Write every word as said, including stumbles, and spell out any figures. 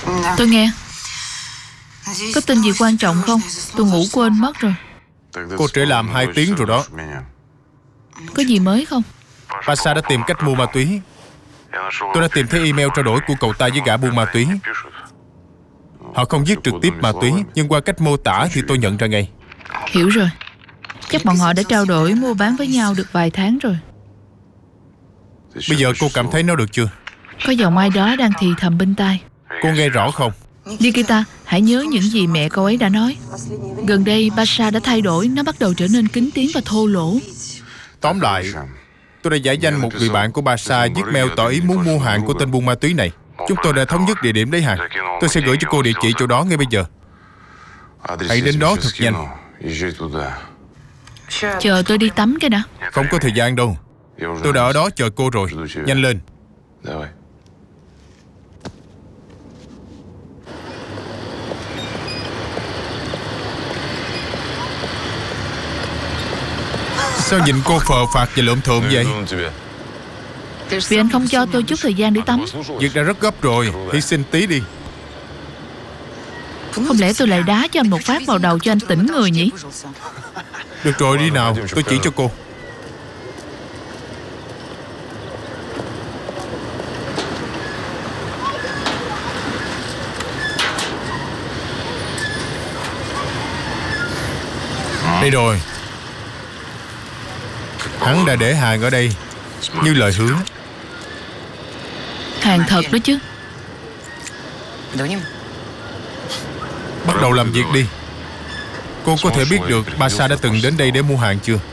Tôi nghe. Có tin gì quan trọng không? Tôi ngủ quên mất rồi. Cô trễ làm hai tiếng rồi đó. Có gì mới không? Pasha đã tìm cách mua ma túy. Tôi đã tìm thấy email trao đổi của cậu ta với gã buôn ma túy. Họ không viết trực tiếp ma túy, nhưng qua cách mô tả thì tôi nhận ra ngay. Hiểu rồi. Chắc bọn họ đã trao đổi mua bán với nhau được vài tháng rồi. Bây giờ cô cảm thấy nó được chưa? Có giọng ai đó đang thì thầm bên tai. Cô nghe rõ không? Nikita, hãy nhớ những gì mẹ cậu ấy đã nói. Gần đây Pasha đã thay đổi. Nó bắt đầu trở nên kín tiếng và thô lỗ. Tóm lại, tôi đã giải danh một người bạn của Pasha viết mail tỏ ý muốn mua hàng của tên buôn ma túy này. Chúng tôi đã thống nhất địa điểm lấy hàng. Tôi sẽ gửi cho cô địa chỉ chỗ đó ngay bây giờ. Hãy đến đó thật nhanh. Chờ tôi đi tắm cái đã. Không có thời gian đâu. Tôi đã ở đó chờ cô rồi. Nhanh lên. Sao nhìn cô phờ phạc và lượm thượm vậy? Vì anh không cho tôi chút thời gian để tắm. Việc đã rất gấp rồi. Hy sinh tí đi. Không lẽ tôi lại đá cho anh một phát vào đầu cho anh tỉnh người nhỉ? Được rồi, đi nào. Tôi chỉ cho cô. Đây rồi. Hắn đã để hàng ở đây như lời hứa. Hàng thật đó chứ. Bắt đầu làm việc đi. Cô có thể biết được Pasha đã từng đến đây để mua hàng chưa?